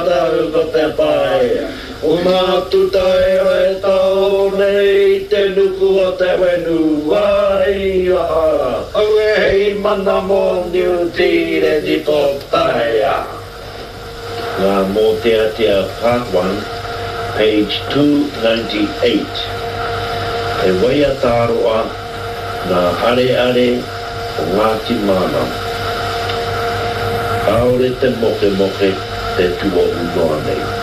tata ko te pai. O ngā tutai e tau nei te nuku o te wenu wai aha. O e hei mana mo New Tire di Potaia. Ngā mō te atia part 1, page 298. E waia tāroa ngā are o Ngāti Mana. Aore te moke te tua unoa nei.